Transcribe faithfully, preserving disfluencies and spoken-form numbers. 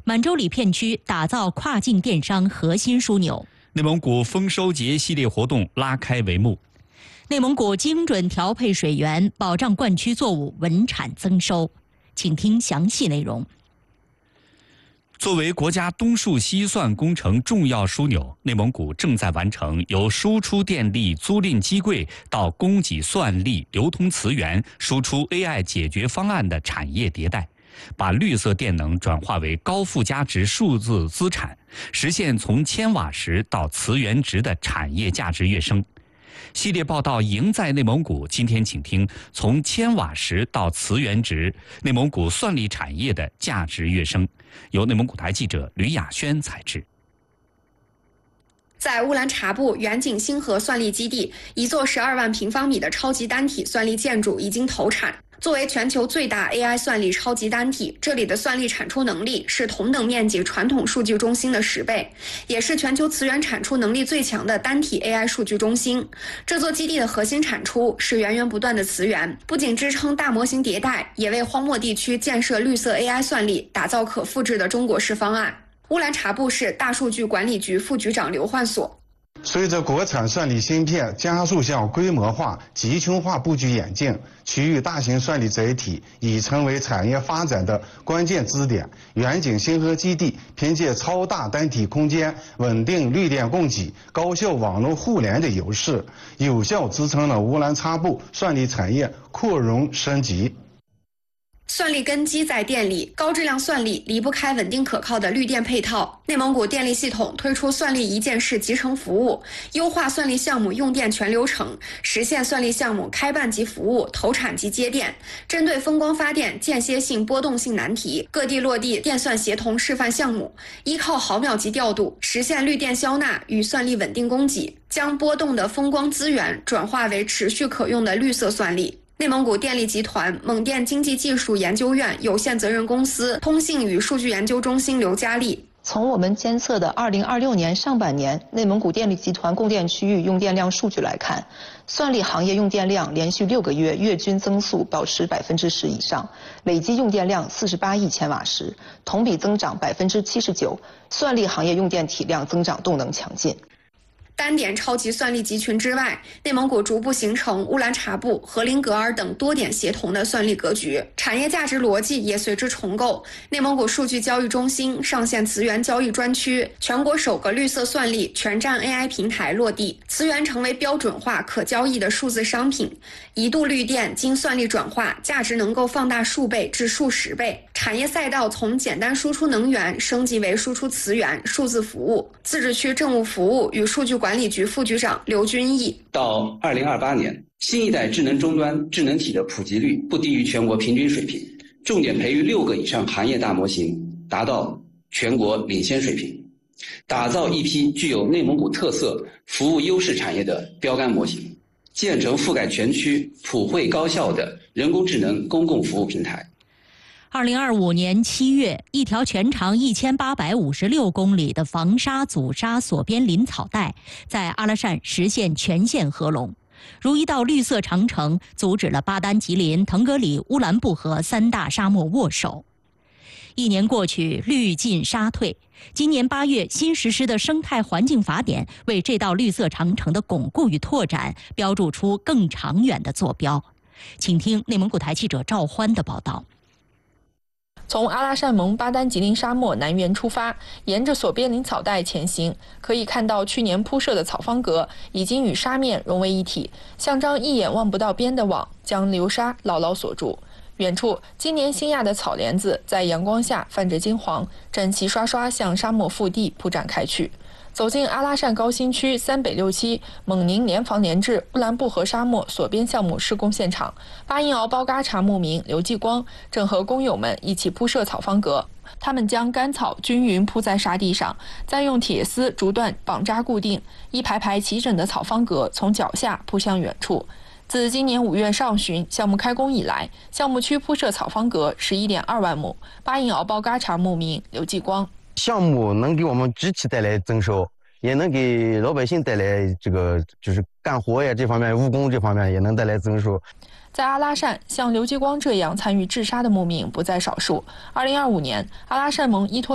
满洲里片区打造跨境电商核心枢纽。 内蒙古丰收节系列活动拉开帷幕。 内蒙古精准调配水源，保障灌区作物稳产增收。请听详细内容。 作为国家东数西算工程重要枢纽，内蒙古正在完成由输出电力租赁机柜到供给算力、流通磁源、输出 A I 解决方案的产业迭代，把绿色电能转化为高附加值数字资产，实现从千瓦时到磁源值的产业价值跃升。系列报道赢在内蒙古，今天请听从千瓦时到磁源值，内蒙古算力产业的价值跃升。由内蒙古台记者吕雅轩采制。 在乌兰察布远景星河算力基地，一座十二万平方米的超级单体算力建筑已经投产。作为全球最大 A I 算力超级单体，这里的算力产出能力是同等面积传统数据中心的十倍，也是全球磁源产出能力最强的单体 A I 数据中心。这座基地的核心产出是源源不断的磁源，不仅支撑大模型迭代，也为荒漠地区建设绿色 A I 算力打造可复制的中国式方案。乌兰察布市大数据管理局副局长刘焕所。 随着国产算力芯片加速向规模化、集群化布局演进，区域大型算力载体已成为产业发展的关键支点。远景星河基地凭借超大单体空间、稳定绿电供给、高效网络互联的优势，有效支撑了乌兰察布算力产业扩容升级。 算力根基在电力，高质量算力离不开稳定可靠的绿电配套。内蒙古电力系统推出算力一键式集成服务，优化算力项目用电全流程，实现算力项目开办及服务、投产及接电。针对风光发电间歇性波动性难题，各地落地电算协同示范项目，依靠毫秒级调度，实现绿电消纳与算力稳定供给，将波动的风光资源转化为持续可用的绿色算力。内蒙古电力集团蒙电经济技术研究院有限责任公司通信与数据研究中心刘佳丽。 从我们监测的二零二六年上半年内蒙古电力集团供电区域用电量数据来看，算力行业用电量连续六个月月均增速保持百分之十以上，累计用电量四十八亿千瓦时，同比增长百分之七十九，算力行业用电体量增长动能强劲。 单点超级算力集群之外，内蒙古逐步形成乌兰察布、和林格尔等多点协同的算力格局，产业价值逻辑也随之重构。内蒙古数据交易中心上线磁源交易专区，全国首个绿色算力全站 A I 平台落地，磁源成为标准化可交易的数字商品。一度绿电经算力转化，价值能够放大数倍至数十倍。产业赛道从简单输出能源升级为输出磁源、数字服务。自治区政务服务与数据管理局副局长刘军义。 到二零二八年，新一代智能终端智能体的普及率不低于全国平均水平，重点培育六个以上行业大模型，达到全国领先水平，打造一批具有内蒙古特色、服务优势产业的标杆模型，建成覆盖全区、普惠高效的人工智能公共服务平台。 二零二五年七月，一条全长一千八百五十六公里的防沙阻沙锁边林草带在阿拉善实现全线合龙，如一道绿色长城，阻止了巴丹吉林、腾格里、乌兰布和三大沙漠握手。一年过去，绿进沙退。今年八月新实施的生态环境法典为这道绿色长城的巩固与拓展标注出更长远的坐标。请听内蒙古台记者赵欢的报道。 从阿拉善盟巴丹吉林沙漠南缘出发，沿着索边林草带前行，可以看到去年铺设的草方格已经与沙面融为一体，像张一眼望不到边的网，将流沙牢牢锁住。远处，今年新轧的草帘子在阳光下泛着金黄，整齐刷刷向沙漠腹地铺展开去。走进阿拉善高新区三北六期蒙宁联防联治乌兰布和沙漠索边项目施工现场，巴音敖包嘎查牧民刘继光正和工友们一起铺设草方格。他们将干草均匀铺在沙地上，再用铁丝竹段绑扎固定，一排排齐整的草方格从脚下铺向远处。自今年五月上旬项目开工以来，项目区铺设草方格十一点二万亩。巴音敖包嘎查牧民刘继光。 项目能给我们机器带来增收，也能给老百姓带来这个就是干活呀这方面、务工这方面也能带来增收。 在阿拉善，像刘继光这样参与治沙的牧民不在少数。二零二五年，阿拉善盟依托